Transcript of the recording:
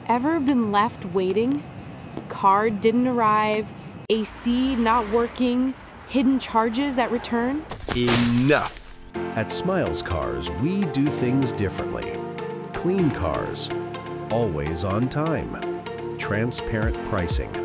Ever been left waiting? Car didn't arrive, AC not working, hidden charges at return? Enough! At Smiles Cars, we do things differently. Clean cars, always on time. Transparent pricing,